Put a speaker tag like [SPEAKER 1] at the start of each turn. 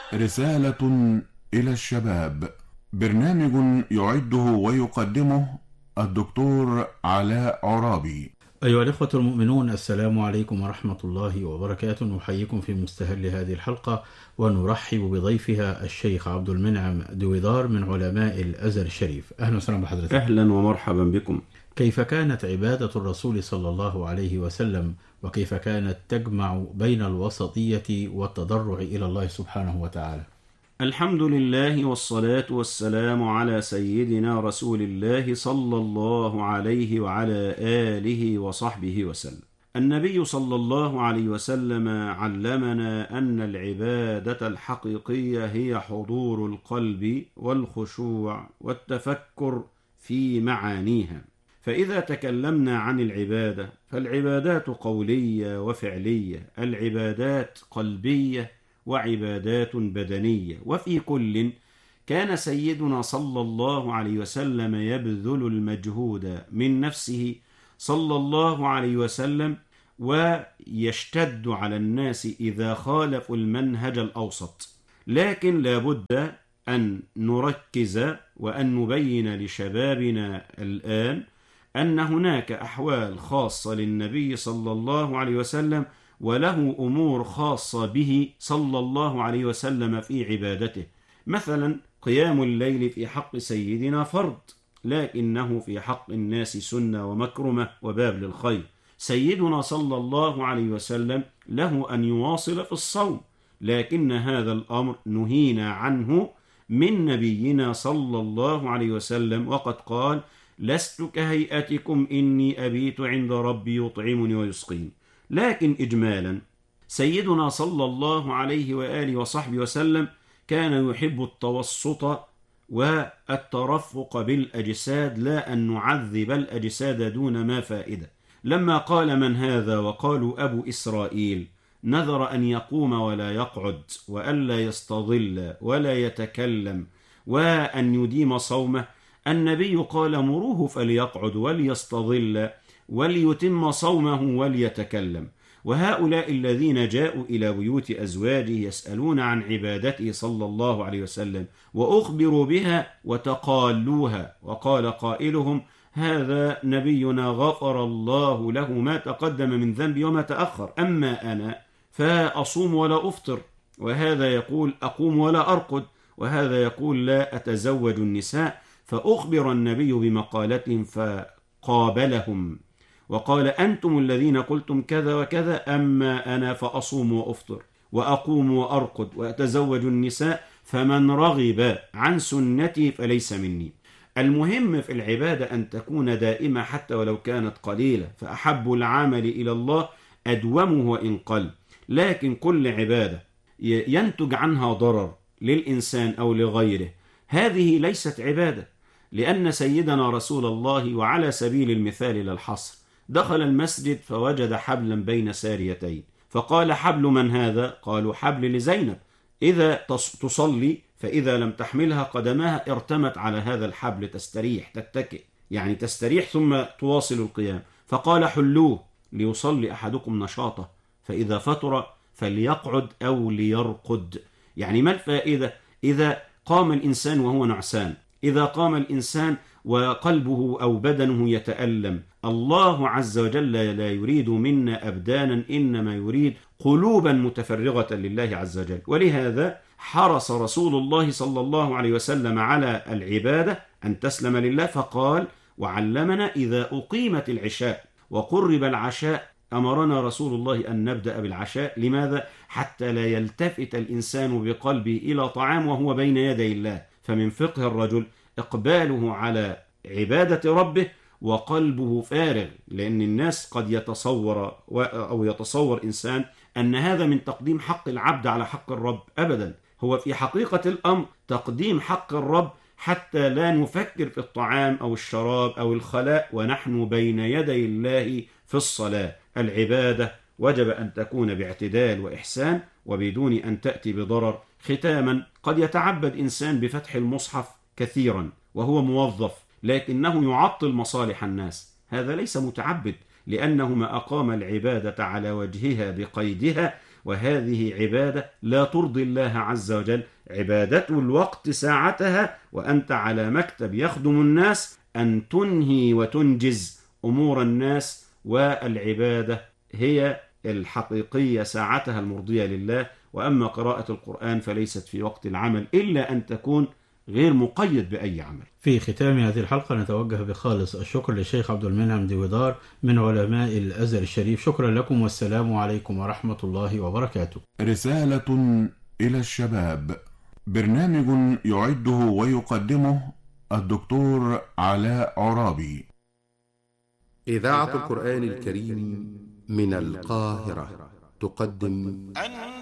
[SPEAKER 1] رسالة إلى الشباب. برنامج يعده ويقدمه الدكتور علاء عرابي.
[SPEAKER 2] أيها الإخوة المؤمنون، السلام عليكم ورحمة الله وبركاته. نحييكم في مستهل هذه الحلقة ونرحب بضيفها الشيخ عبد المنعم دويدار من علماء الأزهر الشريف. أهلا وسهلا بحضرتك.
[SPEAKER 3] أهلا ومرحبا بكم.
[SPEAKER 2] كيف كانت عبادة الرسول صلى الله عليه وسلم، وكيف كانت تجمع بين الوسطية والتضرع إلى الله سبحانه وتعالى؟
[SPEAKER 3] الحمد لله والصلاة والسلام على سيدنا رسول الله صلى الله عليه وعلى آله وصحبه وسلم. النبي صلى الله عليه وسلم علمنا أن العبادة الحقيقية هي حضور القلب والخشوع والتفكر في معانيها. فإذا تكلمنا عن العبادة فالعبادات قولية وفعلية، العبادات قلبية وعبادات بدنية، وفي كل كان سيدنا صلى الله عليه وسلم يبذل المجهود من نفسه صلى الله عليه وسلم، ويشتد على الناس إذا خالفوا المنهج الأوسط. لكن لابد أن نركز وأن نبين لشبابنا الآن أن هناك أحوال خاصة للنبي صلى الله عليه وسلم، وله أمور خاصة به صلى الله عليه وسلم في عبادته. مثلا قيام الليل في حق سيدنا فرض، لكنه في حق الناس سنة ومكرمة وباب للخير. سيدنا صلى الله عليه وسلم له أن يواصل في الصوم، لكن هذا الأمر نهينا عنه من نبينا صلى الله عليه وسلم، وقد قال: لست كهيئتكم إني أبيت عند ربي يطعمني ويسقين. لكن إجمالا سيدنا صلى الله عليه وآله وصحبه وسلم كان يحب التوسط والترفق بالأجساد، لا أن نعذب الأجساد دون ما فائدة. لما قال: من هذا؟ وقالوا: أبو إسرائيل، نذر أن يقوم ولا يقعد، وألا يستظل ولا يتكلم، وأن يديم صومه. النبي قال: مروه فليقعد وليستظل وليتم صومه وليتكلم. وهؤلاء الذين جاءوا إلى بيوت أزواجه يسألون عن عبادته صلى الله عليه وسلم، وأخبروا بها وتقالوها، وقال قائلهم: هذا نبينا غفر الله له ما تقدم من ذنبي وما تأخر، أما أنا فأصوم ولا أفطر، وهذا يقول أقوم ولا أرقد، وهذا يقول لا أتزوج النساء. فأخبر النبي بمقالتهم فقابلهم وقال: أنتم الذين قلتم كذا وكذا، أما أنا فأصوم وأفطر وأقوم وأرقد وأتزوج النساء، فمن رغب عن سنتي فليس مني. المهم في العبادة أن تكون دائمة حتى ولو كانت قليلة، فأحب العمل إلى الله أدومه وإن قل. لكن كل عبادة ينتج عنها ضرر للإنسان أو لغيره هذه ليست عبادة، لأن سيدنا رسول الله وعلى سبيل المثال للحصر دخل المسجد فوجد حبلا بين ساريتين، فقال: حبل من هذا؟ قالوا: حبل لزينب، إذا تصلي فإذا لم تحملها قدماها ارتمت على هذا الحبل تستريح، تتكئ يعني تستريح ثم تواصل القيام. فقال: حلوه ليصلي أحدكم نشاطه، فإذا فتر فليقعد أو ليرقد. يعني ما الفائدة إذا قام الإنسان وهو نعسان، إذا قام الإنسان وقلبه أو بدنه يتألم؟ الله عز وجل لا يريد منا أبدانا، إنما يريد قلوبا متفرغة لله عز وجل. ولهذا حرص رسول الله صلى الله عليه وسلم على العبادة أن تسلم لله، فقال وعلمنا: إذا أقيمت العشاء وقرب العشاء أمرنا رسول الله أن نبدأ بالعشاء. لماذا؟ حتى لا يلتفت الإنسان بقلبه إلى طعام وهو بين يدي الله. فمن فقه الرجل إقباله على عبادة ربه وقلبه فارغ، لأن الناس قد يتصور إنسان أن هذا من تقديم حق العبد على حق الرب. أبدا، هو في حقيقة الأمر تقديم حق الرب حتى لا نفكر في الطعام أو الشراب أو الخلاء ونحن بين يدي الله في الصلاة. العبادة وجب أن تكون باعتدال وإحسان وبدون أن تأتي بضرر. ختاما، قد يتعبد إنسان بفتح المصحف كثيرا وهو موظف، لكنه يعطل مصالح الناس، هذا ليس متعبد، لأنه ما أقام العبادة على وجهها بقيدها وهذه عبادة لا ترضي الله عز وجل. عبادة الوقت ساعتها وأنت على مكتب يخدم الناس أن تنهي وتنجز أمور الناس، والعبادة هي الحقيقية ساعتها المرضية لله. وأما قراءة القرآن فليست في وقت العمل إلا أن تكون غير مقيد بأي عمل.
[SPEAKER 2] في ختام هذه الحلقة نتوجه بخالص الشكر للشيخ عبد المنعم دويدار من علماء الأزهر الشريف. شكرا لكم والسلام عليكم ورحمة الله وبركاته.
[SPEAKER 1] رسالة إلى الشباب، برنامج يعده ويقدمه الدكتور علاء عرابي.
[SPEAKER 4] إذاعة القرآن الكريم من القاهرة تقدم